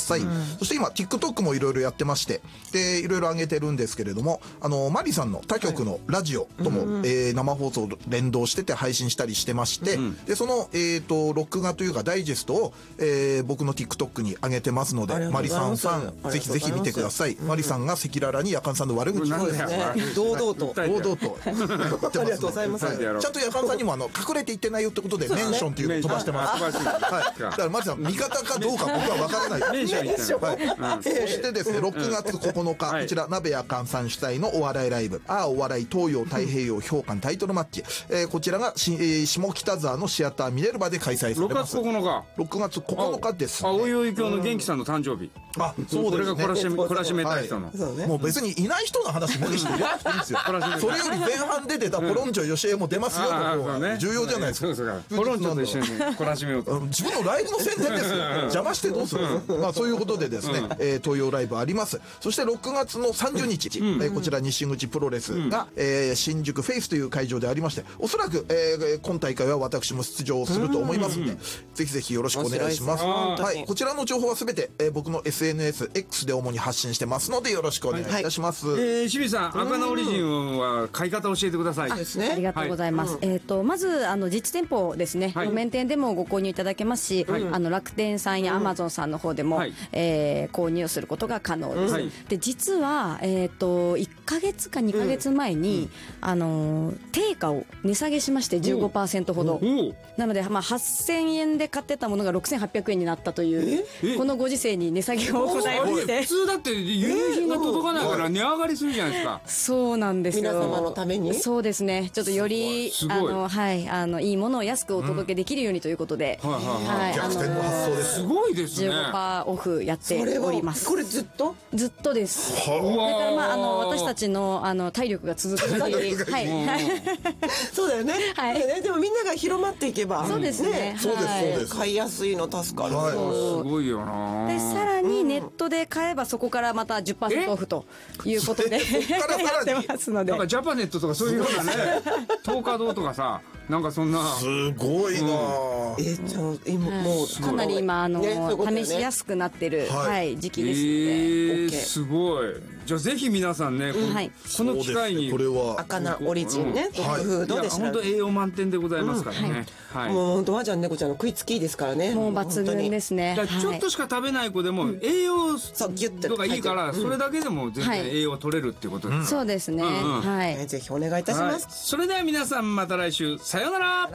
さい。そして今 TikTok もいろいろやってまして、でいろいろ上げてるんですけれども、マリさんの他局のラジオとも、生放送連動してて配信したりしてまして、でその、録画というかダイジェストを、僕の TikTok に上げてますので、マリさんぜひぜひ見てください。マリさんが赤裸々に夜間さんの悪口を堂々と言ってます。 ありがとうございます。 ちゃんと夜間さんにも隠れていってないよってことでメンションっていうのを飛ばしてます。だからマリさん味方かどうか僕は分からない。 メンションそしてですね、6月9日、こちら鍋やかんさん主催のお笑いライブ、お笑い東洋太平洋評価タイトルマッチ、こちらが下北沢のシアターミネルバで開催されます。6月9日ですね。 おいおい今日の元気さんの誕生日。 そうですね。 これが懲らしめたい人の。 もう別にいない人の話無理して言わなくていいんですよ。それより前半で出たポロンチョヨシエも出ますよの方が重要じゃないですか。 ポロンチョと一緒に懲らしめようと。 自分のライブの宣伝ですよ。邪魔してどうする。そういうことでですね、東洋ライブあります。そして6月の30日、こちら西口プロレスが、新宿フェイスという会場でありまして、おそらく、今大会は私も出場すると思いますので、ぜひぜひよろしくお願いします。こちらの情報はすべて、僕の SNS、X で主に発信してますのでよろしくお願いいたします。 清水さん、赤菜オリジンは買い方教えてください。 ありがとうございます。まず実地店舗ですね、路面店でもご購入いただけますし、楽天さんやアマゾンさんの方でも、購入することが可能です。で実は1ヶ月か2ヶ月前に定価を値下げしまして 15% ほど。なので8000円で買ってたものが6800円になったというこのご時世に値下げを行いまして。 普通だって輸入品が届かないから値上がりするじゃないですか。 そうなんですよ。 皆様のために。 そうですね。ちょっとよりいいものを安くお届けできるようにということで、 逆転の発想です。 すごいですね。 15% オフやっております。 これずっとです。だから私たちの体力が続く限り、 そうだよね。でもみんなが広まっていけば、 そうですね。 そうです。 買いやすいの助かる。 すごいよな。 でさらにネットで買えばそこからまた 10% オフということでやってますので。 なんかジャパネットとかそういうようなね、東華堂とかさ、なんかそんな。 すごいな。 今もうかなり今試しやすくなってる時期ですので。 すごい。じゃあぜひ皆さんね、この機会に赤菜オリジンね、ドッグフードで本当栄養満点でございますからね。 もう本当はじゃん猫ちゃんの食いつきいいですからね。 もう抜群ですね。 ちょっとしか食べない子でも栄養とかいいから、それだけでも全然栄養取れるっていうことです。 そうですね。 ぜひお願いいたします。 それでは皆さんまた来週、さようなら。